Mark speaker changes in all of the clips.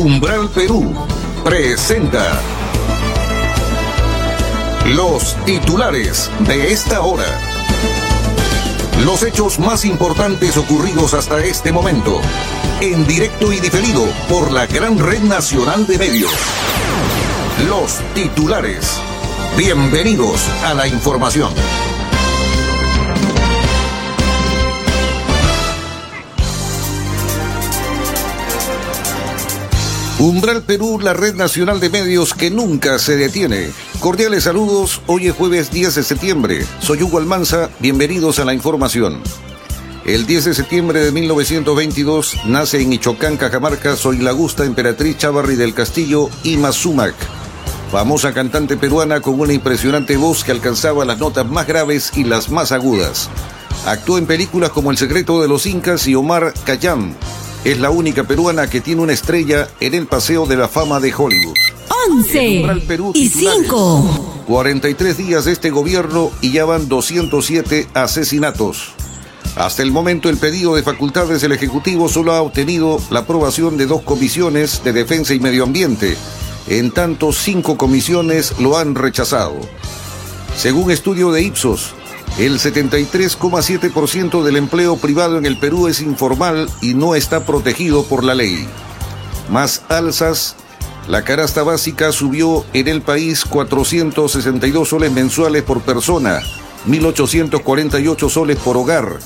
Speaker 1: Umbral Perú presenta los titulares de esta hora. Los hechos más importantes ocurridos hasta este momento, en directo y diferido por la gran red nacional de medios. Los titulares. Bienvenidos a la información. Umbral Perú, la red nacional de medios que nunca se detiene. Cordiales saludos, hoy es jueves 10 de septiembre. Soy Hugo Almanza, bienvenidos a la información. El 10 de septiembre de 1922 nace en Ichocán, Cajamarca, Soylagusta Emperatriz Chávarri del Castillo Ima Sumac, famosa cantante peruana con una impresionante voz que alcanzaba las notas más graves y las más agudas. Actuó en películas como El secreto de los Incas y Omar Khayyam. Es la única peruana que tiene una estrella en el Paseo de la Fama de Hollywood.
Speaker 2: 11
Speaker 1: Perú,
Speaker 2: y 5.
Speaker 1: 43 días de este gobierno y ya van 207 asesinatos. Hasta el momento, el pedido de facultades del Ejecutivo solo ha obtenido la aprobación de 2 comisiones de Defensa y Medio Ambiente. En tanto, 5 comisiones lo han rechazado. Según estudio de Ipsos, el 73,7% del empleo privado en el Perú es informal y no está protegido por la ley. Más alzas, la canasta básica subió en el país 462 soles mensuales por persona, 1.848 soles por hogar.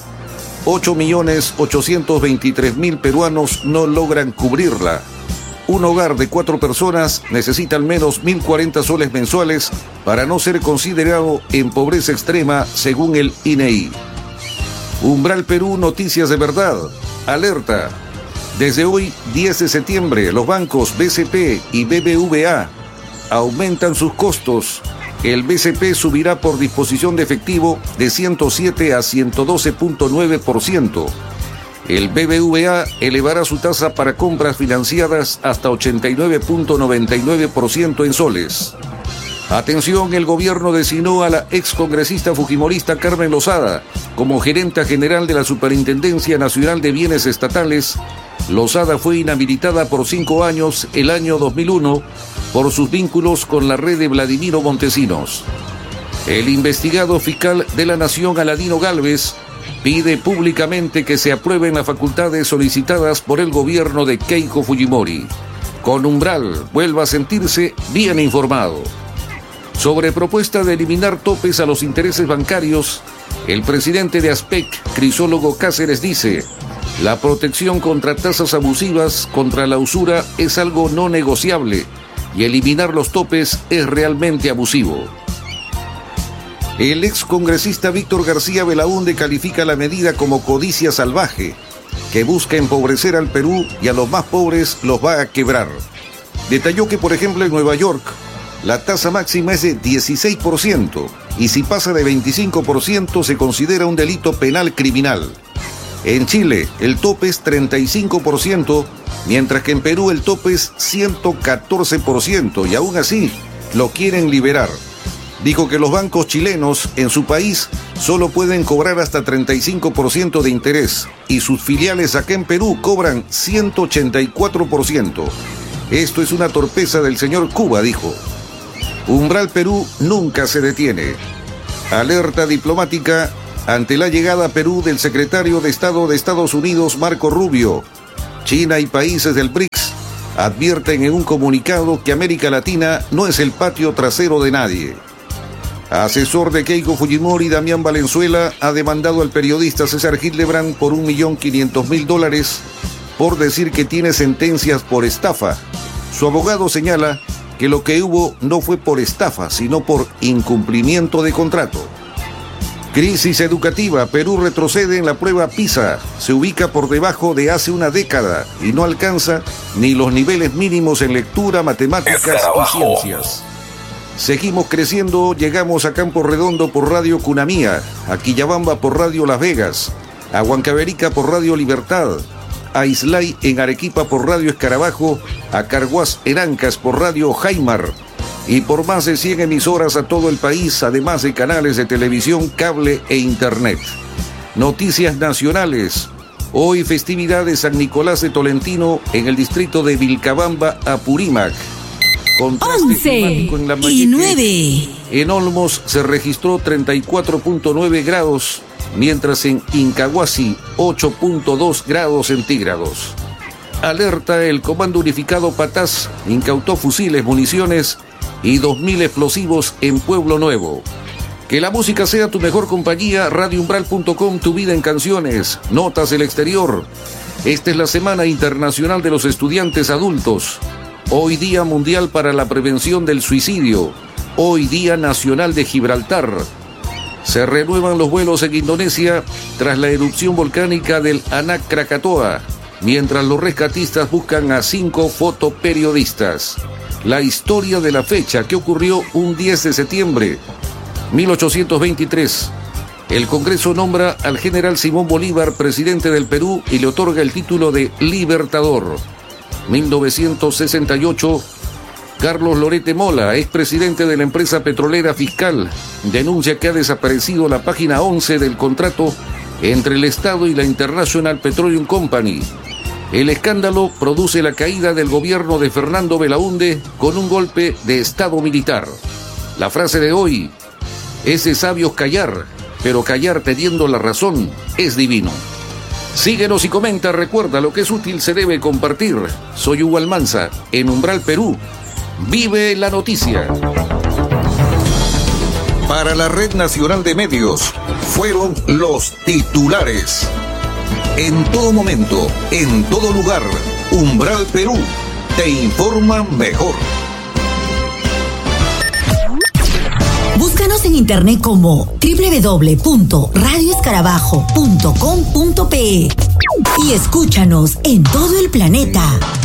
Speaker 1: 8.823.000 peruanos no logran cubrirla. Un hogar de 4 personas necesita al menos 1.040 soles mensuales para no ser considerado en pobreza extrema, según el INEI. Umbral Perú, noticias de verdad. Alerta. Desde hoy, 10 de septiembre, los bancos BCP y BBVA aumentan sus costos. El BCP subirá por disposición de efectivo de 107 a 112.9%. El BBVA elevará su tasa para compras financiadas hasta 89.99% en soles. Atención, el gobierno designó a la excongresista fujimorista Carmen Lozada como gerenta general de la Superintendencia Nacional de Bienes Estatales. Lozada fue inhabilitada por 5 años el año 2001 por sus vínculos con la red de Vladimiro Montesinos. El investigado fiscal de la Nación, Aladino Gálvez, pide públicamente que se aprueben las facultades solicitadas por el gobierno de Keiko Fujimori. Con Umbral, vuelva a sentirse bien informado. Sobre propuesta de eliminar topes a los intereses bancarios, el presidente de ASPEC, Crisólogo Cáceres, dice: la protección contra tasas abusivas, contra la usura, es algo no negociable y eliminar los topes es realmente abusivo. El excongresista Víctor García Belaúnde califica la medida como codicia salvaje, que busca empobrecer al Perú y a los más pobres los va a quebrar. Detalló que, por ejemplo, en Nueva York, la tasa máxima es de 16% y si pasa de 25% se considera un delito penal criminal. En Chile, el tope es 35%, mientras que en Perú el tope es 114% y aún así lo quieren liberar. Dijo que los bancos chilenos en su país solo pueden cobrar hasta 35% de interés y sus filiales acá en Perú cobran 184%. Esto es una torpeza del señor Cuba, dijo. Umbral Perú nunca se detiene. Alerta diplomática ante la llegada a Perú del secretario de Estado de Estados Unidos, Marco Rubio. China y países del BRICS advierten en un comunicado que América Latina no es el patio trasero de nadie. Asesor de Keiko Fujimori, Damián Valenzuela, ha demandado al periodista César Hildebrand por $1.500.000 por decir que tiene sentencias por estafa. Su abogado señala que lo que hubo no fue por estafa, sino por incumplimiento de contrato. Crisis educativa. Perú retrocede en la prueba PISA. Se ubica por debajo de hace una década y no alcanza ni los niveles mínimos en lectura, matemáticas y ciencias. Seguimos creciendo, llegamos a Campo Redondo por Radio Cunamía, a Quillabamba por Radio Las Vegas, a Huancavelica por Radio Libertad, a Islay en Arequipa por Radio Escarabajo, a Carhuaz en Ancas por Radio Jaimar, y por más de 100 emisoras a todo el país, además de canales de televisión, cable e internet. Noticias nacionales. Hoy festividad de San Nicolás de Tolentino en el distrito de Vilcabamba, Apurímac. Contraste
Speaker 2: 11
Speaker 1: climático en Lambayeque.
Speaker 2: y 9.
Speaker 1: En Olmos se registró 34.9 grados, mientras en Incahuasi 8.2 grados centígrados. Alerta, el Comando Unificado Patás incautó fusiles, municiones y 2.000 explosivos en Pueblo Nuevo. Que la música sea tu mejor compañía. RadioUmbral.com, tu vida en canciones. Notas del exterior. Esta es la Semana Internacional de los Estudiantes Adultos. Hoy Día Mundial para la Prevención del Suicidio. Hoy Día Nacional de Gibraltar. Se renuevan los vuelos en Indonesia tras la erupción volcánica del Anak Krakatoa, mientras los rescatistas buscan a 5 fotoperiodistas. La historia de la fecha que ocurrió un 10 de septiembre. 1823. El Congreso nombra al general Simón Bolívar presidente del Perú y le otorga el título de Libertador. 1968. Carlos Lorete Mola, expresidente de la empresa petrolera Fiscal, denuncia que ha desaparecido la página 11 del contrato entre el Estado y la International Petroleum Company. El escándalo produce la caída del gobierno de Fernando Belaúnde con un golpe de Estado militar. La frase de hoy: es de sabios callar, pero callar teniendo la razón es divino. Síguenos y comenta, recuerda, lo que es útil se debe compartir. Soy Hugo Almanza, en Umbral Perú. Vive la noticia. Para la Red Nacional de Medios, fueron los titulares. En todo momento, en todo lugar, Umbral Perú te informa mejor.
Speaker 2: Búscanos en internet como www.radioescarabajo.com.pe y escúchanos en todo el planeta.